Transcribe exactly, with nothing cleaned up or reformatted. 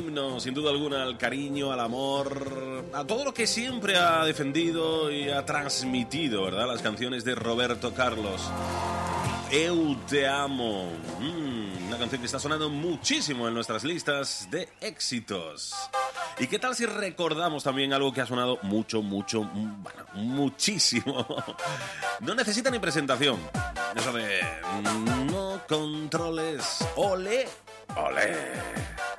himno, sin duda alguna, al cariño, al amor, a todo lo que siempre ha defendido y ha transmitido, ¿verdad? Las canciones de Roberto Carlos. Eu te amo. Mm, una canción que está sonando muchísimo en nuestras listas de éxitos. ¿Y qué tal si recordamos también algo que ha sonado mucho, mucho, bueno, muchísimo? No necesita ni presentación. Eso de no controles, ole, ole.